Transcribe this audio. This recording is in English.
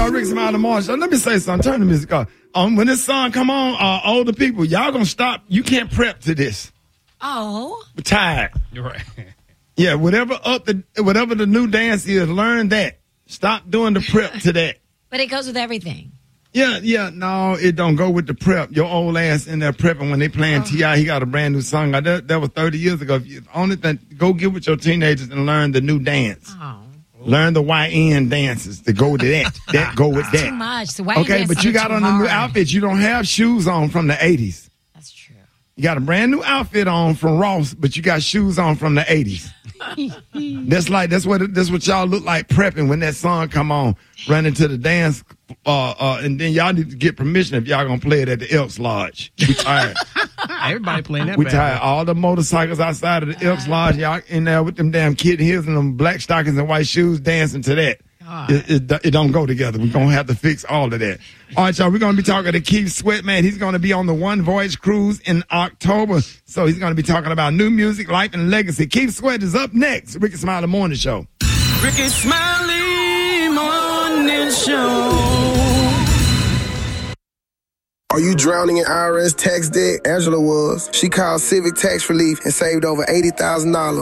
Rick Smiley Marshall. Let me say something. Turn the music off. When this song come on, older people, y'all gonna stop. You can't prep to this. Oh. We're tired. You're right. Yeah, whatever the new dance is, learn that. Stop doing the prep to that. But it goes with everything. Yeah, no, it don't go with the prep. Your old ass in there prepping when they playing T.I., he got a brand new song. That was 30 years ago. If you only thing, go get with your teenagers and learn the new dance. Oh. Learn the YN dances to go to that. That go with that. Too much. The YN okay, but you got on a new outfit. You don't have shoes on from the 80s. That's true. You got a brand new outfit on from Ross, but you got shoes on from the 80s. That's what y'all look like prepping when that song come on, running to the dance, and then y'all need to get permission if y'all gonna play it at the Elks Lodge. We tired. Everybody playing that. We tired. All the motorcycles outside of the Elks Lodge, y'all in there with them damn kid heels and them black stockings and white shoes dancing to that. It don't go together. We're going to have to fix all of that. All right, y'all, we're going to be talking to Keith Sweat, man. He's going to be on the One Voyage Cruise in October. So he's going to be talking about new music, life, and legacy. Keith Sweat is up next. Ricky Smiley Morning Show. Ricky Smiley Morning Show. Are you drowning in IRS tax debt? Angela was. She called Civic Tax Relief and saved over $80,000.